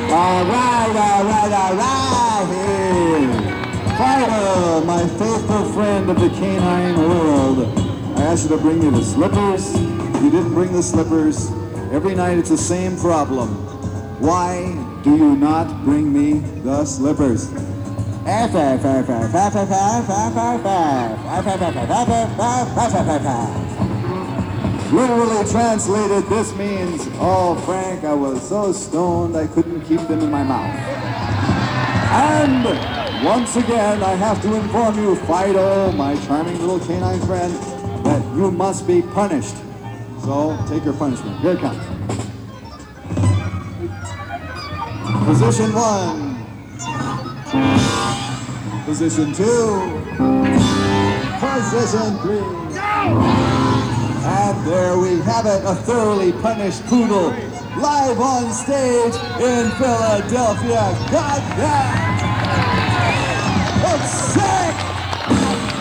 All right, all right, all right. Fido, my faithful friend of the canine world. I asked you to bring me the slippers. You didn't bring the slippers. Every night it's the same problem. Why do you not bring me the slippers? Literally translated, this means, oh, Frank, I was so stoned I couldn't keep them in my mouth. And once again, I have to inform you, Fido, my charming little canine friend, that you must be punished. So, take your punishment. Here it comes. Position 1. Position 2. Position 3. And there we have it, a thoroughly punished poodle, live on stage in Philadelphia. God damn!